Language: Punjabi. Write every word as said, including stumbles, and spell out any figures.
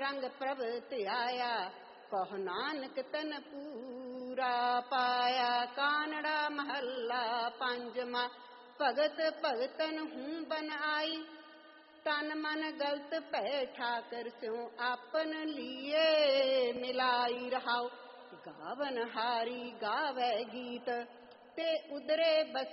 ਰੰਗ ਪ੍ਰਭ ਧਿਆਇਆ, ਕਹੁ ਨਾਨਕ ਤਨ ਪੂਰਾ ਪਾਇਆ। ਕਾਨੜਾ ਮਹੱਲਾ ਪੰਜਵਾਂ। ਭਗਤ ਭਗਤਨ ਹੂੰ ਬਨ ਆਈ, ਤਨ ਮਨ ਗਲਤ ਭੈ ਠਾਕਰ ਸਿਉ ਆਪਨ ਲੀਏ ਮਿਲਾਈ ਰਹਾਉ। ਗਾਵਨ ਹਾਰੀ ਗਾਵੈ ਗੀਤ, ਤੇ ਉਦਰੇ ਬਸ